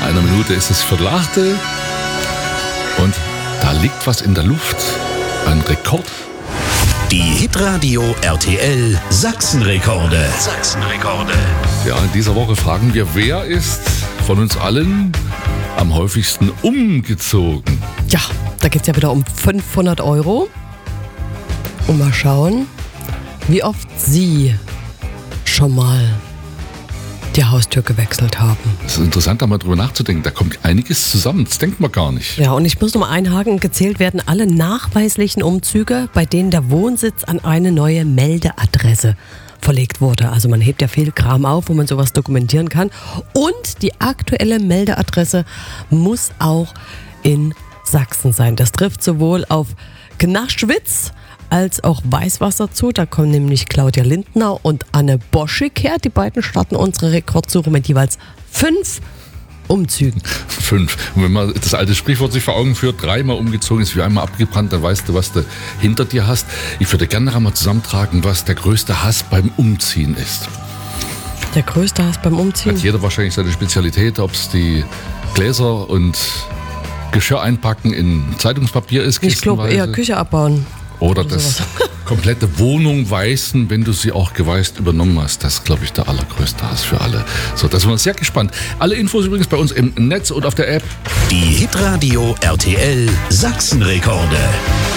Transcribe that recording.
einer Minute ist es 7:15 und da liegt was in der Luft. Ein Rekord. Die Hitradio RTL Sachsenrekorde. Sachsenrekorde. Ja, in dieser Woche fragen wir, wer ist von uns allen am häufigsten umgezogen? Ja, da geht es ja wieder um 500 €. Und mal schauen, wie oft Sie schon mal die Haustür gewechselt haben. Es ist interessant, da mal drüber nachzudenken. Da kommt einiges zusammen, das denkt man gar nicht. Ja, und ich muss noch mal einhaken, gezählt werden alle nachweislichen Umzüge, bei denen der Wohnsitz an eine neue Meldeadresse verlegt wurde. Also man hebt ja viel Kram auf, wo man sowas dokumentieren kann. Und die aktuelle Meldeadresse muss auch in Sachsen sein. Das trifft sowohl auf Knaschwitz als auch Weißwasser zu. Da kommen nämlich Claudia Lindner und Anne Boschig her. Die beiden starten unsere Rekordsuche mit jeweils 5 Umzügen. 5. Und wenn man das alte Sprichwort sich vor Augen führt, 3-mal umgezogen ist wie einmal abgebrannt, dann weißt du, was du hinter dir hast. Ich würde gerne noch einmal zusammentragen, was der größte Hass beim Umziehen ist. Der größte Hass beim Umziehen? Hat jeder wahrscheinlich seine Spezialität, ob es die Gläser und Geschirr einpacken in Zeitungspapier ist, Ich glaube kistenweise. eher Küche abbauen. Oder das komplette Wohnung weißen, wenn du sie auch geweißt übernommen hast. Das ist, glaube ich, der allergrößte Hass für alle. So, das sind wir sehr gespannt. Alle Infos übrigens bei uns im Netz und auf der App. Die Hitradio RTL Sachsenrekorde.